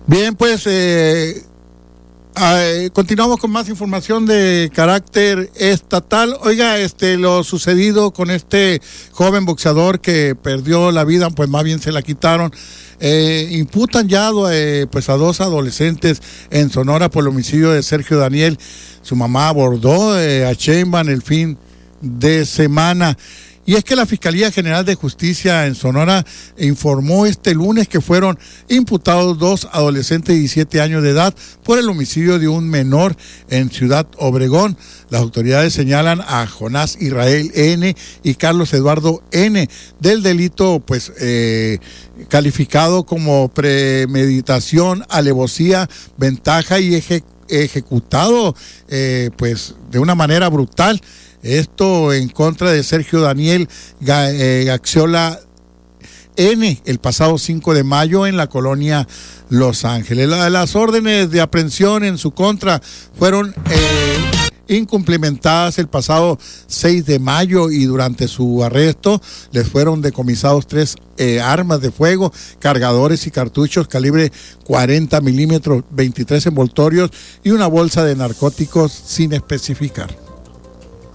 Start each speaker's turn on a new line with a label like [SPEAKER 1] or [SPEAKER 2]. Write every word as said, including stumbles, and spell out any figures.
[SPEAKER 1] Bien, pues eh, eh, continuamos con más información de carácter estatal. Oiga, este lo sucedido con este joven boxeador que perdió la vida, pues más bien se la quitaron. Eh, imputan ya eh, pues a dos adolescentes en Sonora por el homicidio de Sergio Daniel. Su mamá abordó eh, a Sheinbaum el fin de semana. Y es que la Fiscalía General de Justicia en Sonora informó este lunes que fueron imputados dos adolescentes de diecisiete años de edad por el homicidio de un menor en Ciudad Obregón. Las autoridades señalan a Jonás Israel N. y Carlos Eduardo N. del delito pues eh, calificado como premeditación, alevosía, ventaja y eje, ejecutado eh, pues de una manera brutal. Esto en contra de Sergio Daniel Gaxiola N. el pasado cinco de mayo en la colonia Los Ángeles. La, las órdenes de aprehensión en su contra fueron eh, incumplimentadas el pasado seis de mayo y durante su arresto les fueron decomisados tres eh, armas de fuego, cargadores y cartuchos calibre cuarenta milímetros, veintitrés envoltorios y una bolsa de narcóticos sin especificar.